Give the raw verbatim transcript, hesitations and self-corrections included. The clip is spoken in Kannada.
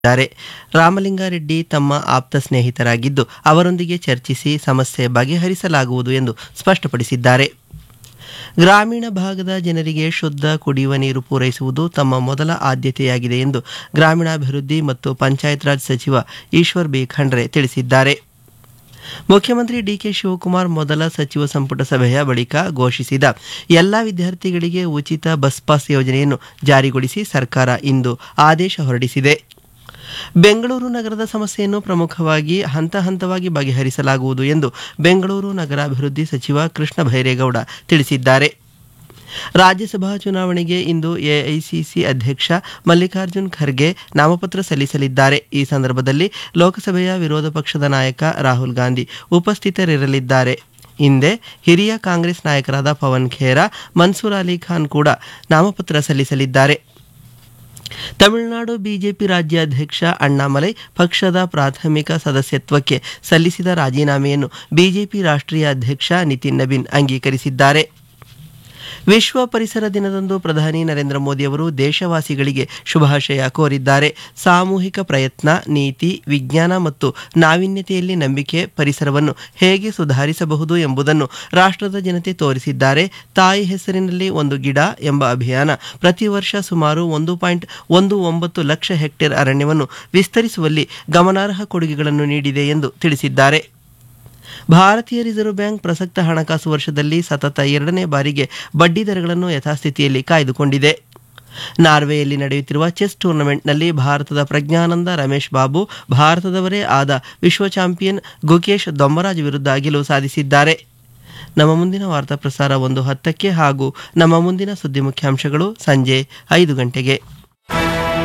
ದ್ದಾರೆ. ರಾಮಲಿಂಗಾರೆಡ್ಡಿ ತಮ್ಮ ಆಪ್ತ ಸ್ನೇಹಿತರಾಗಿದ್ದು ಅವರೊಂದಿಗೆ ಚರ್ಚಿಸಿ ಸಮಸ್ಯೆ ಬಗೆಹರಿಸಲಾಗುವುದು ಎಂದು ಸ್ಪಷ್ಟಪಡಿಸಿದ್ದಾರೆ. ಗ್ರಾಮೀಣ ಭಾಗದ ಜನರಿಗೆ ಶುದ್ಧ ಕುಡಿಯುವ ನೀರು ಪೂರೈಸುವುದು ತಮ್ಮ ಮೊದಲ ಆದ್ಯತೆಯಾಗಿದೆ ಎಂದು ಗ್ರಾಮೀಣಾಭಿವೃದ್ಧಿ ಮತ್ತು ಪಂಚಾಯತ್ ರಾಜ್ ಸಚಿವ ಈಶ್ವರ್ ಬಿ ಖಂಡ್ರೆ ತಿಳಿಸಿದ್ದಾರೆ. ಮುಖ್ಯಮಂತ್ರಿ ಡಿಕೆ ಶಿವಕುಮಾರ್ ಮೊದಲ ಸಚಿವ ಸಂಪುಟ ಸಭೆಯ ಬಳಿಕ ಘೋಷಿಸಿದ ಎಲ್ಲಾ ವಿದ್ಯಾರ್ಥಿಗಳಿಗೆ ಉಚಿತ ಬಸ್ ಪಾಸ್ ಯೋಜನೆಯನ್ನು ಜಾರಿಗೊಳಿಸಿ ಸರ್ಕಾರ ಇಂದು ಆದೇಶ ಹೊರಡಿಸಿದೆ. ಬೆಂಗಳೂರು ನಗರದ ಸಮಸ್ಯೆಯನ್ನು ಪ್ರಮುಖವಾಗಿ ಹಂತ ಹಂತವಾಗಿ ಬಗೆಹರಿಸಲಾಗುವುದು ಎಂದು ಬೆಂಗಳೂರು ನಗರಾಭಿವೃದ್ಧಿ ಸಚಿವ ಕೃಷ್ಣ ಬೈರೇಗೌಡ ತಿಳಿಸಿದ್ದಾರೆ. ರಾಜ್ಯಸಭಾ ಚುನಾವಣೆಗೆ ಇಂದು ಎಐಸಿಸಿ ಅಧ್ಯಕ್ಷ ಮಲ್ಲಿಕಾರ್ಜುನ್ ಖರ್ಗೆ ನಾಮಪತ್ರ ಸಲ್ಲಿಸಲಿದ್ದಾರೆ. ಈ ಸಂದರ್ಭದಲ್ಲಿ ಲೋಕಸಭೆಯ ವಿರೋಧ ಪಕ್ಷದ ನಾಯಕ ರಾಹುಲ್ ಗಾಂಧಿ ಉಪಸ್ಥಿತರಿರಲಿದ್ದಾರೆ. ಹಿಂದೆ ಹಿರಿಯ ಕಾಂಗ್ರೆಸ್ ನಾಯಕರಾದ ಪವನ್ ಖೇರಾ, ಮನ್ಸೂರ್ ಅಲಿ ಖಾನ್ ಕೂಡ ನಾಮಪತ್ರ ಸಲ್ಲಿಸಲಿದ್ದಾರೆ. ತಮಿಳುನಾಡು ಬಿಜೆಪಿ ರಾಜ್ಯಾಧ್ಯಕ್ಷ ಅಣ್ಣಾಮಲೈ ಪಕ್ಷದ ಪ್ರಾಥಮಿಕ ಸದಸ್ಯತ್ವಕ್ಕೆ ಸಲ್ಲಿಸಿದ ರಾಜೀನಾಮೆಯನ್ನು ಬಿಜೆಪಿ ರಾಷ್ಟ್ರೀಯ ಅಧ್ಯಕ್ಷ ನಿತಿನ್ ನಬೀನ್ ಅಂಗೀಕರಿಸಿದ್ದಾರೆ. ವಿಶ್ವ ಪರಿಸರ ದಿನದಂದು ಪ್ರಧಾನಿ ನರೇಂದ್ರ ಮೋದಿ ಅವರು ದೇಶವಾಸಿಗಳಿಗೆ ಶುಭಾಶಯ ಕೋರಿದ್ದಾರೆ. ಸಾಮೂಹಿಕ ಪ್ರಯತ್ನ, ನೀತಿ, ವಿಜ್ಞಾನ ಮತ್ತು ನಾವೀನ್ಯತೆಯಲ್ಲಿ ನಂಬಿಕೆ ಪರಿಸರವನ್ನು ಹೇಗೆ ಸುಧಾರಿಸಬಹುದು ಎಂಬುದನ್ನು ರಾಷ್ಟ್ರದ ಜನತೆ ತೋರಿಸಿದ್ದಾರೆ. ತಾಯಿ ಹೆಸರಿನಲ್ಲಿ ಒಂದು ಗಿಡ ಎಂಬ ಅಭಿಯಾನ ಪ್ರತಿ ವರ್ಷ ಸುಮಾರು ಒಂದು ಪಾಯಿಂಟ್ ಒಂದು ಒಂಬತ್ತು ಲಕ್ಷ ಹೆಕ್ಟೇರ್ ಅರಣ್ಯವನ್ನು ವಿಸ್ತರಿಸುವಲ್ಲಿ ಗಮನಾರ್ಹ ಕೊಡುಗೆಗಳನ್ನು ನೀಡಿದೆ ಎಂದು ತಿಳಿಸಿದ್ದಾರೆ. ಭಾರತೀಯ ರಿಸರ್ವ್ ಬ್ಯಾಂಕ್ ಪ್ರಸಕ್ತ ಹಣಕಾಸು ವರ್ಷದಲ್ಲಿ ಸತತ ಎರಡನೇ ಬಾರಿಗೆ ಬಡ್ಡಿ ದರಗಳನ್ನು ಯಥಾಸ್ಥಿತಿಯಲ್ಲಿ ಕಾಯ್ದುಕೊಂಡಿದೆ. ನಾರ್ವೆಯಲ್ಲಿ ನಡೆಯುತ್ತಿರುವ ಚೆಸ್ ಟೂರ್ನಮೆಂಟ್ನಲ್ಲಿ ಭಾರತದ ಪ್ರಜ್ಞಾನಂದ ರಮೇಶ್ ಬಾಬು ಭಾರತದವರೇ ಆದ ವಿಶ್ವ ಚಾಂಪಿಯನ್ ಗುಕೇಶ್ ದೊಮ್ಮರಾಜ್ ವಿರುದ್ಧ ಗೆಲುವು ಸಾಧಿಸಿದ್ದಾರೆ. ನಮ್ಮ ಮುಂದಿನ ವಾರ್ತಾ ಪ್ರಸಾರ ಒಂದು ಹತ್ತಕ್ಕೆ ಹಾಗೂ ನಮ್ಮ ಮುಂದಿನ ಸುದ್ದಿ ಮುಖ್ಯಾಂಶಗಳು ಸಂಜೆ ಐದು ಗಂಟೆಗೆ.